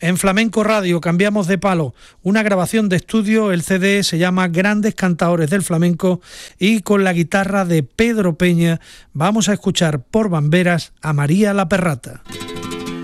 En Flamenco Radio cambiamos de palo, una grabación de estudio, el CD se llama Grandes Cantaores del Flamenco y con la guitarra de Pedro Peña vamos a escuchar por bamberas a María la Perrata.